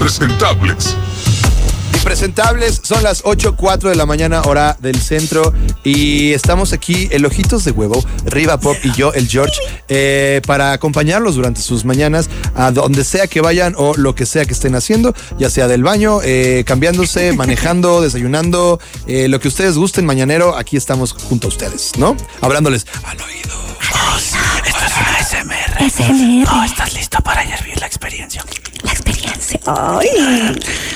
impresentables. Impresentables, son las 8:04 de la mañana, hora del centro, y estamos aquí, el Ojitos de Huevo, Riva Pop y yo, el George, para acompañarlos durante sus mañanas a donde sea que vayan o lo que sea que estén haciendo, ya sea del baño, cambiándose, manejando, desayunando, lo que ustedes gusten, mañanero, aquí estamos junto a ustedes, ¿no? Hablándoles al oído. Esto es una ASMR. Oh, ¿estás listo para hervir la experiencia? La experiencia. ¡Ay!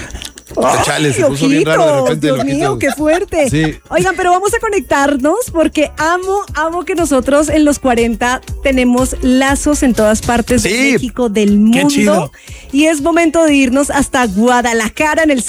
Chale, se puso bien raro de repente. Dios mío, qué fuerte. Sí. Oigan, pero vamos a conectarnos porque amo que nosotros en los 40 tenemos lazos en todas partes de México, del mundo. Qué chido. Y es momento de irnos hasta Guadalajara en el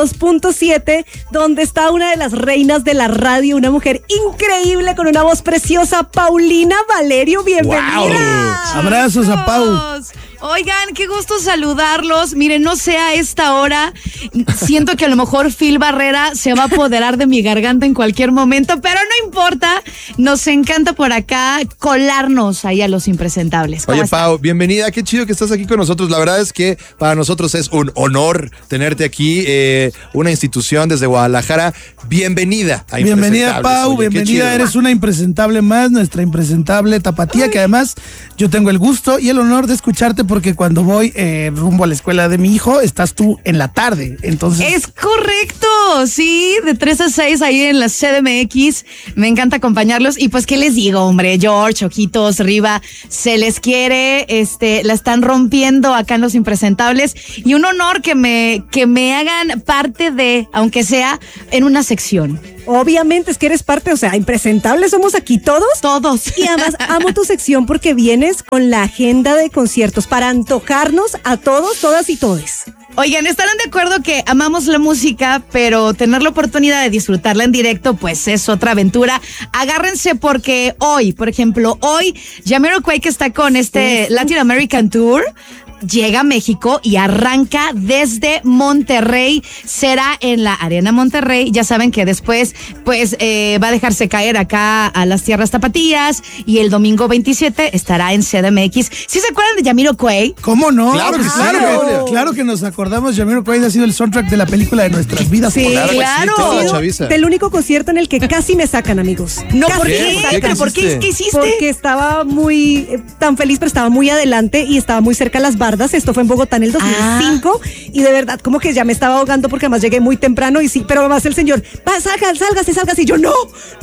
102.7, donde está una de las reinas de la radio, una mujer increíble con una voz preciosa, Paulina Valerio. Bienvenida. Wow. Abrazos a Pau. Oigan, qué gusto saludarlos. Miren, no sé a esta hora, siento que a lo mejor Phil Barrera se va a apoderar de mi garganta en cualquier momento, pero no importa, nos encanta por acá colarnos ahí a los impresentables. Oye, están? Pau, bienvenida, qué chido que estás aquí con nosotros. La verdad es que para nosotros es un honor tenerte aquí, una institución desde Guadalajara. Bienvenida a Bienvenida, Pau, Oye, bienvenida, eres una impresentable más, nuestra impresentable tapatía, que además yo tengo el gusto y el honor de escucharte porque cuando voy rumbo a la escuela de mi hijo, estás tú en la tarde, entonces... Es correcto, sí, de 3 a 6 ahí en la CDMX, me encanta acompañarlos y pues, ¿qué les digo, hombre? George, Ojitos, Riva, se les quiere, la están rompiendo acá en Los Impresentables y un honor que me hagan parte de, aunque sea en una sección. Obviamente, es que eres parte, o sea, impresentables somos aquí todos. Todos. Y además amo tu sección porque vienes con la agenda de conciertos para antojarnos a todos, todas y todes. Oigan, ¿estarán de acuerdo que amamos la música, pero tener la oportunidad de disfrutarla en directo, pues es otra aventura? Agárrense porque hoy, por ejemplo, Jamiroquai, que está con Latin American Tour, llega a México y arranca desde Monterrey. Será en la Arena Monterrey. Ya saben que después, pues, va a dejarse caer acá a las tierras tapatías y el domingo 27 estará en CDMX. ¿Sí se acuerdan de Jamiroquai? ¿Cómo no? Claro que sí, claro que nos acordamos. Jamiroquai ha sido el soundtrack de la película de nuestras vidas. Sí, claro. Toda la chaviza. Del único concierto en el que casi me sacan, amigos. No, Casi ¿por me qué? sacan. ¿Pero por qué? ¿Qué hiciste? Porque estaba muy tan feliz, pero estaba muy adelante y estaba muy cerca a las bardas. Esto fue en Bogotá en el 2005 y de verdad como que ya me estaba ahogando porque además llegué muy temprano y sí, pero además el señor, sálgase, y yo no,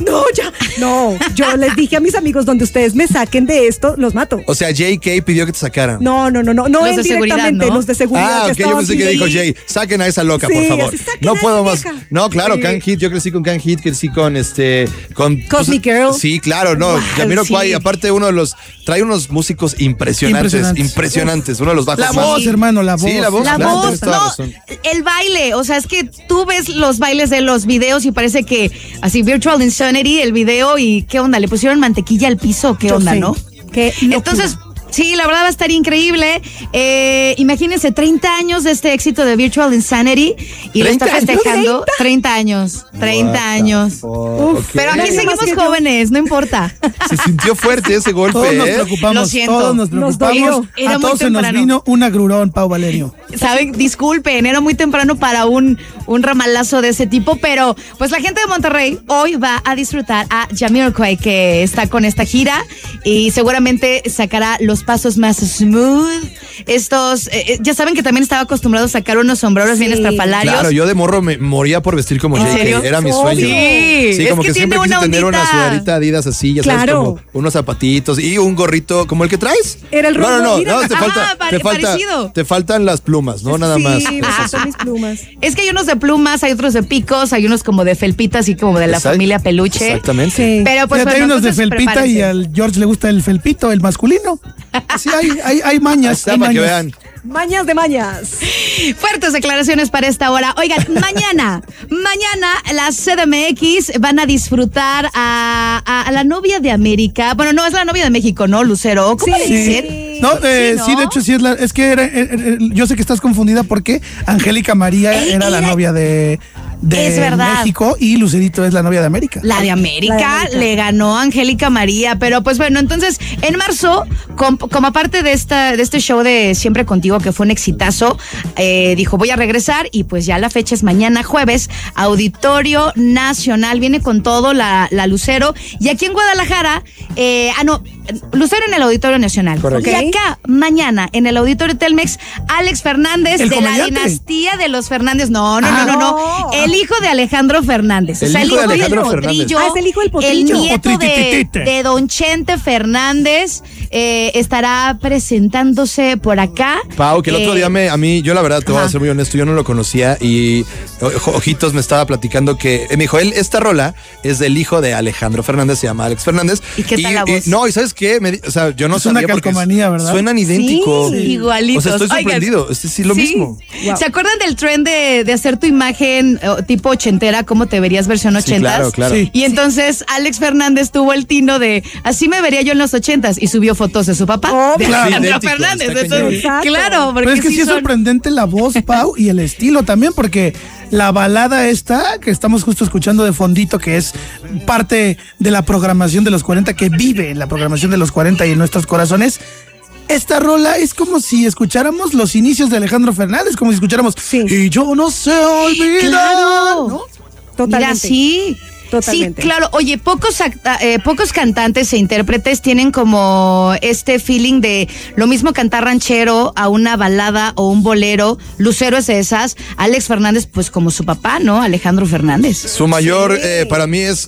yo les dije a mis amigos, donde ustedes me saquen de esto, los mato. O sea, JK pidió que te sacaran. No, Los él de seguridad, directamente, ¿no? los de seguridad. Ok, yo pensé que dijo Jay, saquen a esa loca, Sí, por favor. así, saquen No a puedo esa más. vieja. No, claro, Sí. Can Hit, yo crecí con Can Hit, crecí con Cosmic Girl. Sí, claro, no. Jamiroquai, sí. aparte trae unos músicos impresionantes. Uno de los bajos La más. voz, hermano, la voz. Sí, la voz. La claro, voz, tienes toda no, razón. el baile, o sea, es que tú ves los bailes de los videos y parece que así Virtual Insanity, el video, y ¿qué onda? ¿Le pusieron mantequilla al piso? ¿Qué Yo onda, sé. no? Qué locura. Entonces, sí, la verdad va a estar increíble. Imagínense, 30 años de este éxito de Virtual Insanity y lo está 30 años. festejando. 30 años. Uf, Pero aquí seguimos jóvenes, no importa. Se sintió fuerte ese golpe, Todos nos ¿eh? preocupamos, Lo siento. todos nos preocupamos. dolió. Era A muy todos se nos temprano. vino un agrurón, Pau Valerio. Saben, disculpen, era muy temprano para un ramalazo de ese tipo, pero pues la gente de Monterrey hoy va a disfrutar a Jamiroquai, que está con esta gira y seguramente sacará los pasos más smooth. Estos, ya saben que también estaba acostumbrado a sacar unos sombreros bien estrafalarios. Claro, yo de morro me moría por vestir como ¿En JK. serio? Era mi Obvio. sueño. Sí, Sí, como es que que siempre tiene quise una tener una ondita. sudadita Adidas así, ya sabes, Claro. como unos zapatitos y un gorrito como el que traes. Era el rojo, No, mira. Parecido. te faltan las plumas, ¿no? Nada más. Sí, me faltan mis plumas. Es que hay unos de plumas, hay otros de picos, hay unos como de felpitas y como de la Exacto. familia peluche. Exactamente. Sí. Pero pues Fíjate, hay bueno, unos de entonces felpita y prepárense. al George le gusta el felpito, el masculino. Sí, hay Ahí mañas. está, hay para que mañas. vean. Mañas de mañas. Fuertes declaraciones para esta hora. Oigan, mañana las CDMX van a disfrutar a la novia de América. Bueno, no es la novia de México, ¿no, Lucero? ¿Cómo le dicen? No, ¿no? sí, de hecho sí es que yo sé que estás confundida porque Angélica María era la novia de de Es verdad. México y Lucerito es la novia de América. La de América le ganó a Angélica María, pero pues bueno, entonces en marzo, como aparte de este show de Siempre Contigo, que fue un exitazo, dijo voy a regresar y pues ya la fecha es mañana jueves, Auditorio Nacional, viene con todo la Lucero, y aquí en Guadalajara, Lucero en el Auditorio Nacional. Correcto. Y acá, mañana, en el Auditorio Telmex, Alex Fernández ¿El de comediante? la dinastía de los Fernández. No. El hijo de Alejandro Fernández. El hijo de Alejandro Fernández. Es el hijo del El Potrillo. nieto Potritititite. de Don Chente Fernández estará presentándose por acá. Pau, que el otro día a mí, yo la verdad te voy a Ajá. ser muy honesto, yo no lo conocía y Ojitos me estaba platicando que me dijo, esta rola es del hijo de Alejandro Fernández, se llama Alex Fernández. ¿Y qué tal la voz? No, y ¿sabes qué? Yo no Es una sabía porque calcomanía, ¿verdad? suenan idénticos. Sí, igualitos. O sea, estoy Oigan, sorprendido. Sí, lo mismo. Wow. ¿Se acuerdan del trend de hacer tu imagen tipo ochentera, cómo te verías versión Sí, ochentas? claro. Sí. Y entonces Alex Fernández tuvo el tino de así me vería yo en los ochentas y subió fotos de su papá, de Claro. Alejandro Idéntico, Fernández. está Entonces, cañón. claro, porque Pero es que sí es son- sorprendente la voz, Pau, y el estilo también, porque la balada esta que estamos justo escuchando de fondito, que es parte de la programación de los 40, que vive en la programación de los 40 y en nuestros corazones, esta rola es como si escucháramos los inicios de Alejandro Fernández, como si escucháramos Sí. Y yo no sé olvidar, Claro. ¿no? Totalmente. Mira, sí. Totalmente. Sí, claro. Oye, pocos cantantes e intérpretes tienen como este feeling de lo mismo cantar ranchero a una balada o un bolero. Lucero es de esas. Alex Fernández, pues como su papá, ¿no? Alejandro Fernández. Su mayor, para mí es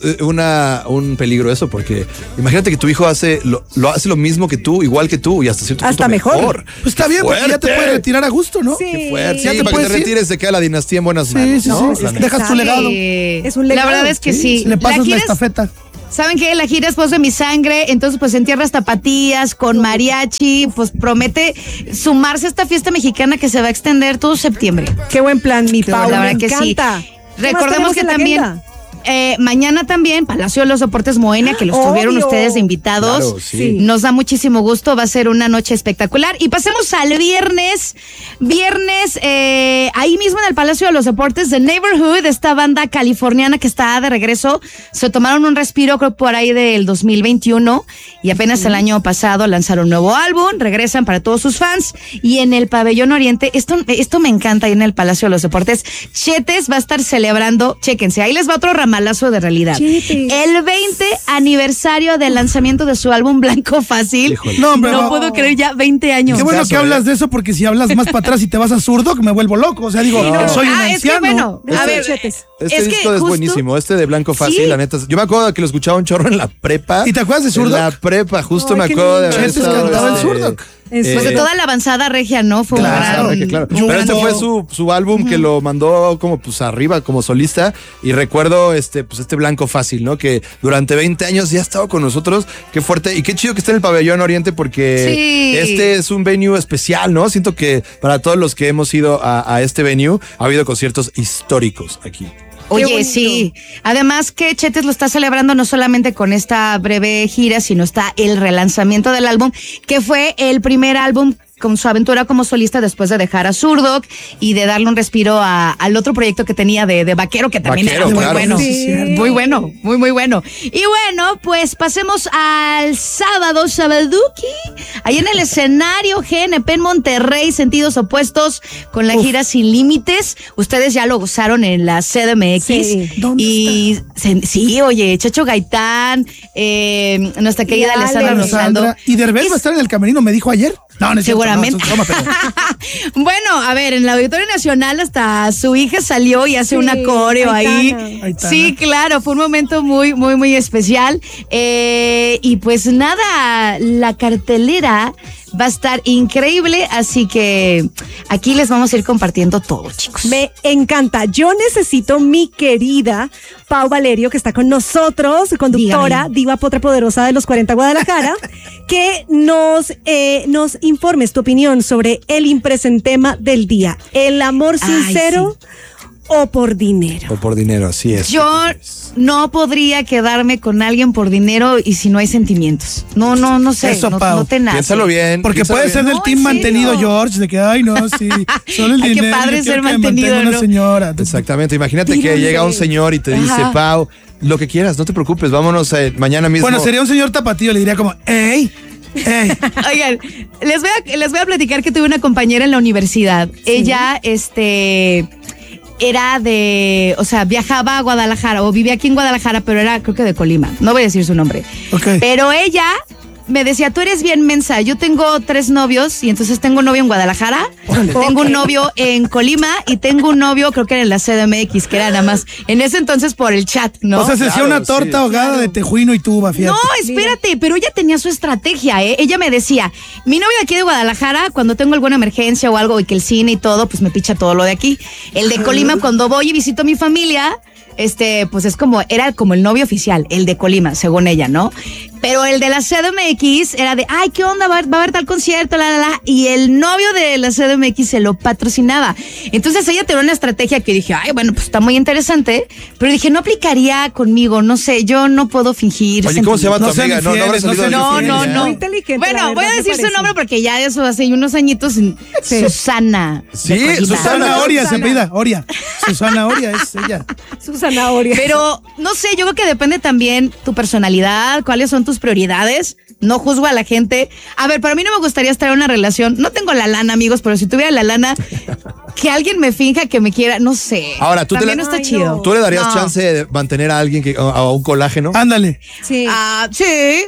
un peligro eso, porque imagínate que tu hijo hace lo mismo que tú, igual que tú, y hasta cierto Hasta punto mejor. Pues está bien, porque ya te puedes retirar a gusto, ¿no? Sí. Qué fuerte. Ya Sí, te para que te puedes ir. retires se queda la dinastía en buenas Sí, manos. sí, ¿no? sí. La neta. Dejas tu legado. Es un legado. La verdad es que sí. Le pasas la gira es- estafeta. ¿Saben qué? La gira es Voz de mi Sangre, entonces pues en tierras tapatías, con mariachi, pues promete sumarse a esta fiesta mexicana que se va a extender todo septiembre. Qué buen plan, mi Pau. La Me verdad que sí. encanta. ¿Qué más Recordemos tenemos que en la también agenda? mañana también Palacio de los Deportes Moenia, que los tuvieron Obvio. ustedes de invitados. Claro, sí. Nos da muchísimo gusto, va a ser una noche espectacular. Y pasemos al viernes. Viernes, ahí mismo en el Palacio de los Deportes, The Neighborhood, esta banda californiana que está de regreso, se tomaron un respiro, creo, por ahí del 2021 y apenas el año pasado lanzaron un nuevo álbum, regresan para todos sus fans. Y en el Pabellón Oriente, esto me encanta, ahí en el Palacio de los Deportes, Chetes va a estar celebrando, chéquense, ahí les va otro ramalazo de realidad. Chetes. El 20 aniversario del lanzamiento de su álbum Blanco Fácil. Híjole. No, hombre, No no. puedo creer, ya 20 años. Qué bueno Caso, que hablas de eso, porque si hablas más para atrás y te vas a zurdo, que me vuelvo loco. O sea, digo, soy un es que anciano. bueno, a Este ver, Chetes. Este es que disco es justo- buenísimo, este de Blanco Fácil, Sí. la neta. Yo me acuerdo que lo escuchaba un chorro en la prepa. ¿Y te acuerdas de Zurdok? En la prepa, justo Ay, me qué acuerdo de lindo. haber Chetes estado, cantaba el Zurdok. Pues de toda la avanzada regia, ¿no? Fue Claro, un gran... Claro. Yo Pero este no. fue su álbum que lo mandó como pues arriba, como solista. Y recuerdo este Blanco Fácil, ¿no? Que durante 20 años ya ha estado con nosotros. Qué fuerte. Y qué chido que esté en el Pabellón Oriente, porque Sí. este es un venue especial, ¿no? Siento que para todos los que hemos ido a este venue, ha habido conciertos históricos aquí. Oye, bonito. sí. Además que Chetes lo está celebrando no solamente con esta breve gira, sino está el relanzamiento del álbum, que fue el primer álbum con su aventura como solista después de dejar a Zurdok y de darle un respiro al otro proyecto que tenía de Vaquero, que también Vaquero, era muy claro. bueno. Sí, cierto. Muy bueno, muy bueno. Y bueno, pues pasemos al sábado, Sabaduki, ahí en el escenario GNP en Monterrey, sentidos opuestos, con la gira Sin Límites. Ustedes ya lo gozaron en la CDMX. Sí. ¿Dónde Y sí, oye, Chacho Gaitán, nuestra querida Y Alessandra Ale. Rosando. Alessandra. Y Derbez va a estar en el camerino, me dijo ayer. No, no es cierto, Seguramente. no, es broma, pero- Bueno, a ver, en el Auditorio Nacional hasta su hija salió y hace Sí, una coreo ahí. Aitana. Sí, claro, fue un momento muy especial. Y pues nada, la cartelera va a estar increíble, así que aquí les vamos a ir compartiendo todo, chicos. Me encanta. Yo necesito mi querida Pau Valerio, que está con nosotros, conductora, Dígame. diva potra poderosa de los 40 Guadalajara, que nos informes tu opinión sobre el impresentema del día. ¿El amor Ay, sincero o por dinero? O por dinero, así es. Yo no podría quedarme con alguien por dinero y si no hay sentimientos. No sé. Eso, no, Pau. no te nace. Piénsalo bien. Porque piénsalo puede bien. ser del No, team ¿en mantenido, serio? George, de que, ay, no, sí, solo el Ay, qué dinero. padre yo ser quiero que me mantenido, mantenga una ¿no? señora. Exactamente. Imagínate que Díganle. llega un señor y te dice, Ajá. Pau, lo que quieras, no te preocupes, vámonos mañana mismo. Bueno, sería un señor tapatío, le diría como, ey. Oigan, les voy a platicar que tuve una compañera en la universidad. Ella, era o sea, viajaba a Guadalajara o vivía aquí en Guadalajara, pero era creo que de Colima. No voy a decir su nombre. Ok. Pero ella me decía, tú eres bien mensa, yo tengo 3 novios y entonces tengo un novio en Guadalajara, tengo un novio en Colima y tengo un novio creo que era en la CDMX, que era nada más en ese entonces por el chat, ¿no? O sea, se hacía Claro, una torta sí. ahogada de tejuino y tuba, fíjate. No, espérate, pero ella tenía su estrategia, ¿eh? Ella me decía, mi novio de aquí de Guadalajara, cuando tengo alguna emergencia o algo y que el cine y todo, pues me picha todo lo de aquí. El de Colima, cuando voy y visito a mi familia, pues era como el novio oficial, el de Colima, según ella, ¿no? Pero el de la CDMX era de, ay, ¿qué onda? Va a haber tal concierto, y el novio de la CDMX se lo patrocinaba. Entonces ella tenía una estrategia que dije, ay, bueno, pues está muy interesante, pero dije, no aplicaría conmigo, no sé, yo no puedo fingir. Oye, ¿cómo se llama tu No sean amiga? No habrá infieles, no salido sean de No, infieles, no. Muy ya. inteligente. la Bueno, verdad, voy a me decir su parece. nombre porque ya de eso hace unos añitos. Susana. Sí, de Colima. Susana Oria se Susana. pida, Oria. Susana Oria es ella. Su zanahoria. Pero no sé, yo creo que depende también tu personalidad, cuáles son tus prioridades. No juzgo a la gente. A ver, para mí no me gustaría estar en una relación. No tengo la lana, amigos, pero si tuviera la lana, que alguien me finja que me quiera, no sé. Ahora, también no está Ay, chido. no. ¿Tú le darías No. chance de mantener a alguien a un colágeno? Ándale. Sí. Sí.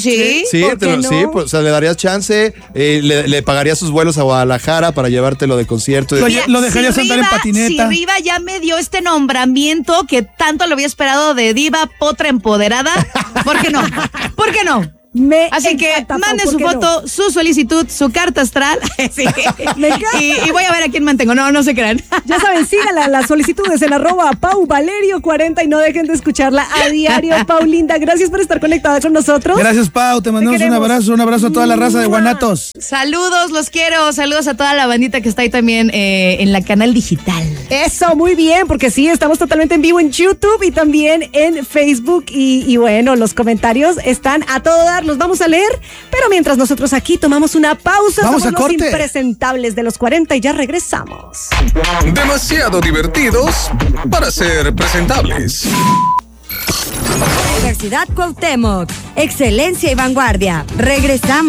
Sí, ¿por qué no? sí, pues, o sea, le darías chance, le pagarías sus vuelos a Guadalajara para llevártelo de concierto. Lo Mira, lo dejarías andar en patineta. Si Riva ya me dio este nombramiento que tanto lo había esperado de diva potra empoderada, ¿por qué no? ¿Por qué no? Me Así que encanta, Pau, mande ¿por su qué no? foto, su solicitud, su carta astral. Sí. Me encanta. Y voy a ver a quién mantengo. No se crean. Ya saben, síganla las solicitudes en @PauValerio40 y no dejen de escucharla a diario. Paulinda, gracias por estar conectada con nosotros. Gracias, Pau. Te mandamos queremos. un abrazo a toda la raza de Guanatos. Saludos, los quiero. Saludos a toda la bandita que está ahí también en la canal digital. Eso, muy bien, porque sí, estamos totalmente en vivo en YouTube y también en Facebook. Y bueno, los comentarios están a todo dar, los vamos a leer. Pero mientras nosotros aquí tomamos una pausa, Vamos somos a corte. los impresentables de los 40 y ya regresamos. Demasiado divertidos para ser presentables. Universidad Cuauhtémoc. Excelencia y vanguardia. Regresamos.